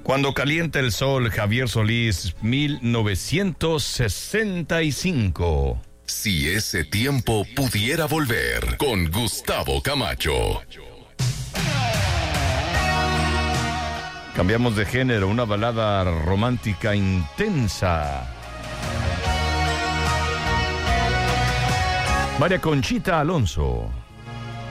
Cuando calienta el sol, Javier Solís, 1965. Si ese tiempo pudiera volver, con Gustavo Camacho. Cambiamos de género, una balada romántica intensa. María Conchita Alonso.